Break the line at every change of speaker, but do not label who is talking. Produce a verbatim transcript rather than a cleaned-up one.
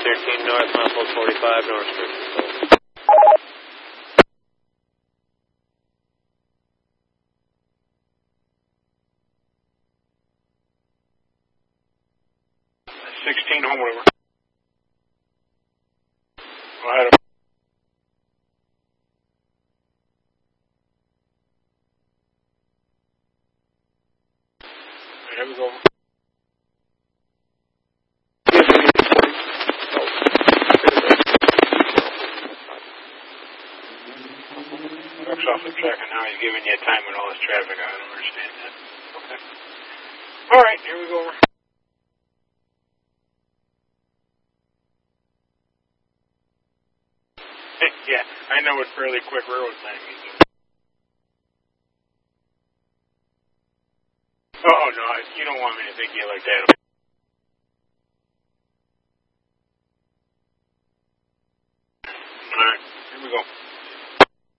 thirteen North, Milepost forty-five, North Street.
sixteen, home over. Go ahead. Here we go. Truck's off the track, and now he's giving you a time with all this traffic. I don't understand that. Okay. All right, here we go. Yeah, I know what fairly quick railroad time means. Oh, no, you don't want me to think of you like that. All right, here we go.